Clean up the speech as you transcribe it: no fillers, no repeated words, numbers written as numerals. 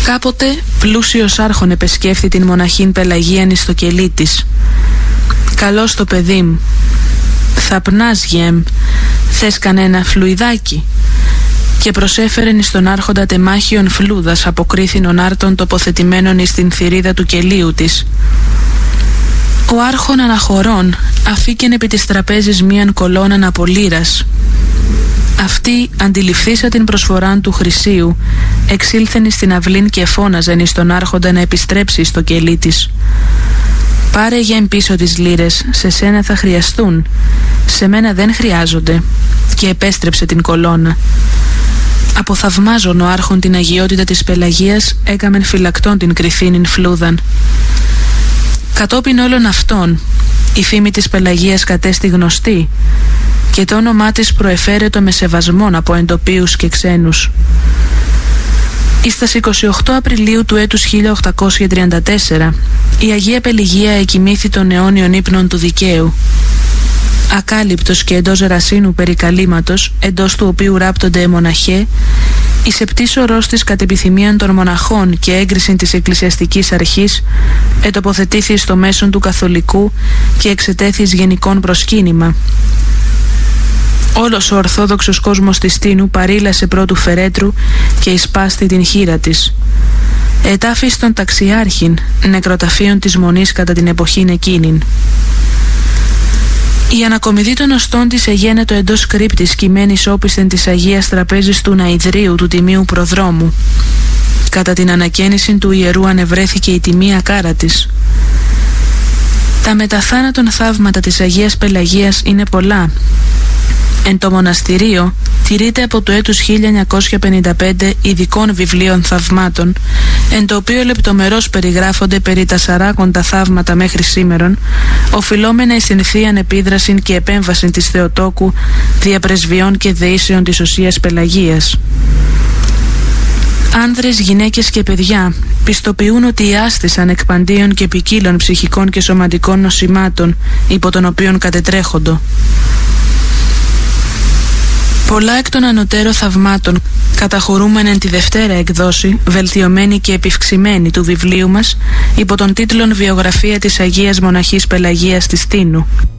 Κάποτε πλούσιος άρχον επεσκέφθη την μοναχήν Πελαγίαν εις το κελί της. «Καλώς το παιδί μου, θα πνάς γεμ, θες κανένα φλουιδάκι?» Και προσέφερεν εις τον άρχοντα τεμάχιον φλούδας, αποκρίθην ον άρτων τοποθετημένων εις την θηρίδα του κελίου της. Ο άρχον αναχωρών αφήκεν επί της τραπέζης μίαν κολόναν από λίρας. Αυτή, αντιληφθήσα την προσφοράν του Χρυσίου, εξήλθεν εις την αυλήν και φώναζεν εις τον άρχοντα να επιστρέψει στο κελί της. «Πάρε γεμ πίσω τις λίρες, σε σένα θα χρειαστούν, σε μένα δεν χρειάζονται», και επέστρεψε την κολόνα. Αποθαυμάζον ο άρχον την αγιότητα της Πελαγίας, έκαμεν φυλακτών την κρυφήνην φλούδαν. Κατόπιν όλων αυτών, η φήμη της Πελαγίας κατέστη γνωστή και το όνομά της προεφέρετο με σεβασμόν από εντοπίους και ξένους. Εις τας 28 Απριλίου του έτους 1834, η Αγία Πελιγία εκοιμήθη των αιώνιων ύπνων του δικαίου. Ακάλυπτος και εντός ρασίνου περικαλήματος, εντός του οποίου ράπτονται μοναχέ, η σεπτής ορός της κατ' επιθυμίαν των μοναχών και έγκριση της εκκλησιαστικής αρχής, ετοποθετήθη στο μέσον του καθολικού και εξετέθης γενικών προσκύνημα. Όλος ο ορθόδοξος κόσμος της Τίνου παρήλασε πρώτου φερέτρου και εισπάστη την χείρα της. Ετάφη στον ταξιάρχην, νεκροταφείων της Μονής κατά την εποχήν εκείνην. Η ανακομιδή των οστών της εγένετο εντός κρύπτης κειμένης όπισθεν της Αγίας Τραπέζης του Ναηδρίου του Τιμίου Προδρόμου. Κατά την ανακαίνιση του ιερού ανεβρέθηκε η τιμία κάρα της. Τα μεταθάνατον θαύματα της Αγίας Πελαγίας είναι πολλά. Εν το μοναστηρίο τηρείται από το έτους 1955 ειδικών βιβλίων θαυμάτων, εν το οποίο λεπτομερώς περιγράφονται περί τα 40 θαύματα μέχρι σήμερον, οφειλόμενα εις την θείαν επίδραση και επέμβαση της Θεοτόκου δια πρεσβειών και δεήσεων της Οσίας Πελαγίας. Άνδρες, γυναίκες και παιδιά πιστοποιούν ότι άστησαν εκ παντίων και ποικίλων ψυχικών και σωματικών νοσημάτων υπό των οποίων κατετρέχοντο. Πολλά εκ των ανωτέρω θαυμάτων καταχωρούμεν εν τη δευτέρα εκδόση, βελτιωμένη και επιυξημένη του βιβλίου μας, υπό τον τίτλον «Βιογραφία της Αγίας Μοναχής Πελαγίας της Τίνου».